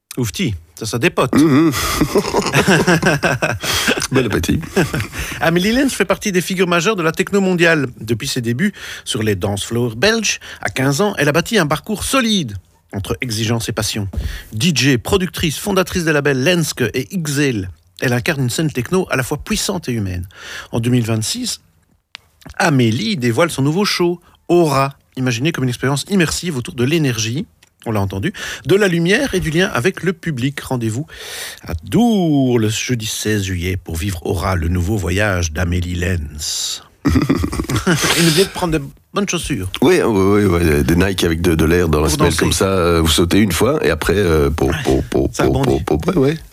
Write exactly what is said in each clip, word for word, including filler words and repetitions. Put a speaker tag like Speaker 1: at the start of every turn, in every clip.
Speaker 1: Oufti, ça, ça dépote.
Speaker 2: Mmh. Bon appétit.
Speaker 1: Amélie Lenz fait partie des figures majeures de la techno mondiale. Depuis ses débuts sur les dance floors belges, à quinze ans, elle a bâti un parcours solide entre exigence et passion. D J, productrice, fondatrice des labels Lenske et Exhale, elle incarne une scène techno à la fois puissante et humaine. En deux mille vingt-six, Amélie dévoile son nouveau show, Aura, imaginé comme une expérience immersive autour de l'énergie, on l'a entendu, de la lumière et du lien avec le public. Rendez-vous à Dour le jeudi seize juillet pour vivre Aura, le nouveau voyage d'Amélie Lenz. Il nous vient de prendre de bonnes chaussures.
Speaker 2: Oui, oui, oui, oui, des Nike avec de, de l'air dans la
Speaker 1: Pour
Speaker 2: semelle
Speaker 1: danser.
Speaker 2: comme ça, euh, vous sautez une fois et après, euh, pour, pour, pour,
Speaker 1: Ça
Speaker 2: pour,
Speaker 1: rebondit.
Speaker 2: pour, pour, ouais, ouais.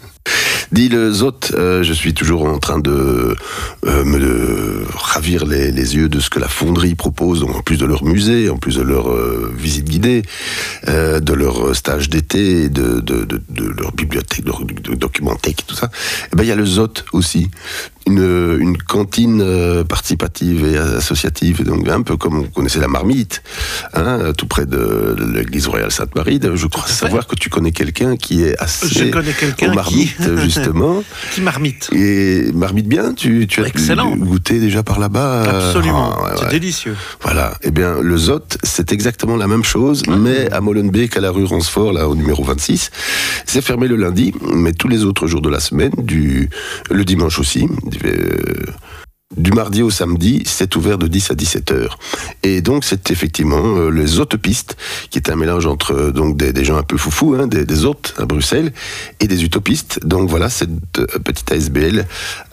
Speaker 2: Dit le Zot, euh, je suis toujours en train de euh, me de ravir les, les yeux de ce que la fonderie propose, donc en plus de leur musée, en plus de leur euh, visite guidée, euh, de leur stage d'été, de, de, de, de leur bibliothèque, de leur de documenthèque, tout ça. Et ben il y a le Zot aussi, une, une cantine euh, participative et associative, donc un peu comme vous connaissez la Marmite, hein, tout près de, de l'église royale Sainte-Marie. Je crois savoir que tu connais quelqu'un qui est assez
Speaker 1: Je connais quelqu'un
Speaker 2: aux Marmites,
Speaker 1: qui...
Speaker 2: justement.
Speaker 1: qui marmite.
Speaker 2: Et Marmite bien, tu, tu as
Speaker 1: Excellent.
Speaker 2: goûté déjà par là-bas.
Speaker 1: Absolument,
Speaker 2: Ah, ouais,
Speaker 1: c'est
Speaker 2: ouais.
Speaker 1: délicieux.
Speaker 2: Voilà. Eh bien, le Zot, c'est exactement la même chose,
Speaker 1: Ah.
Speaker 2: mais à Molenbeek, à la rue Ransfort, là, au numéro vingt-six. C'est fermé le lundi, mais tous les autres jours de la semaine, du, le dimanche aussi, euh, du mardi au samedi, c'est ouvert de dix à dix-sept heures. Et donc, c'est effectivement euh, les autopistes, qui est un mélange entre euh, donc des, des gens un peu foufous, hein, des, des hôtes à Bruxelles, et des utopistes. Donc voilà, cette euh, petite A S B L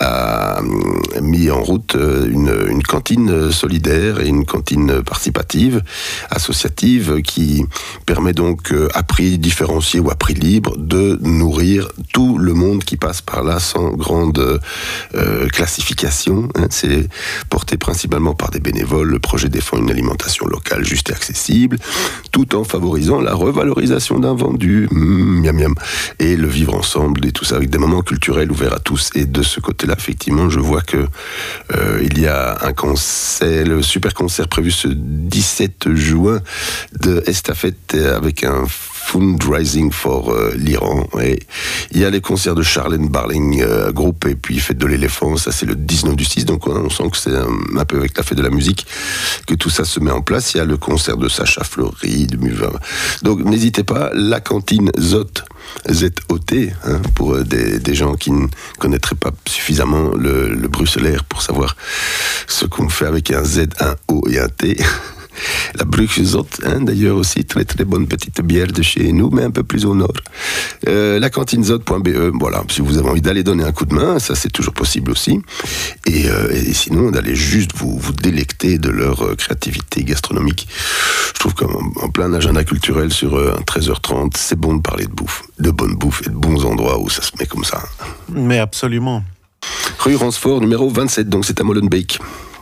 Speaker 2: a euh, mis en route euh, une, une cantine solidaire et une cantine participative, associative, qui permet donc, euh, à prix différencié ou à prix libre, de nourrir tout le monde qui passe par là sans grande euh, classification, hein. C'est porté principalement par des bénévoles. Le projet défend une alimentation locale juste et accessible, tout en favorisant la revalorisation d'un vendu, mmh, miam miam, et le vivre ensemble et tout ça avec des moments culturels ouverts à tous. Et de ce côté-là, effectivement, je vois que euh, il y a un concert, le super concert prévu ce dix-sept juin de Estafette avec un fundraising for euh, l'Iran. Et il y a les concerts de Charlène Barling euh, groupe et puis Fête de l'éléphant, ça c'est le dix-neuf du six, donc on sent que c'est un, un peu avec la fête de la musique que tout ça se met en place. Il y a le concert de Sacha Fleury, de Muva. Donc n'hésitez pas, la cantine Zot, Z O T, hein, pour euh, des, des gens qui ne connaîtraient pas suffisamment le, le bruxellaire pour savoir ce qu'on fait avec un Z, un O et un T. La Bruxzot, hein, d'ailleurs aussi, très très bonne petite bière de chez nous, mais un peu plus au nord. Euh, la cantinezot point b e, voilà, si vous avez envie d'aller donner un coup de main, ça c'est toujours possible aussi. Et, euh, et sinon, d'aller juste vous, vous délecter de leur euh, créativité gastronomique. Je trouve qu'en en plein agenda culturel sur euh, treize heures trente, c'est bon de parler de bouffe, de bonne bouffe et de bons endroits où ça se met comme ça.
Speaker 1: Mais absolument.
Speaker 2: Rue Ransfort, numéro vingt-sept, donc c'est à Molenbeek.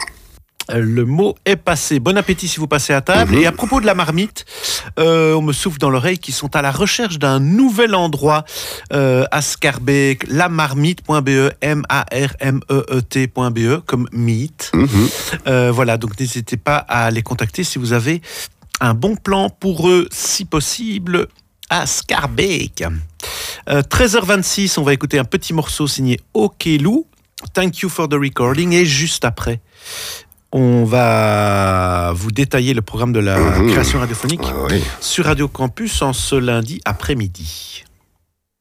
Speaker 1: Le mot est passé. Bon appétit si vous passez à table.
Speaker 2: Mmh.
Speaker 1: Et à propos de la Marmite, euh, on me souffle dans l'oreille qu'ils sont à la recherche d'un nouvel endroit euh, à Schaerbeek, la marmite point b e, M A R M E E T point b e, comme meat.
Speaker 2: Mmh.
Speaker 1: Euh, voilà, donc n'hésitez pas à les contacter si vous avez un bon plan pour eux, si possible, à Schaerbeek. Euh, treize heures vingt-six, on va écouter un petit morceau signé Okelou. Thank you for the recording. Et juste après, on va vous détailler le programme de la
Speaker 2: Mmh.
Speaker 1: création radiophonique
Speaker 2: Ah, oui.
Speaker 1: sur Radio Campus en ce lundi après-midi.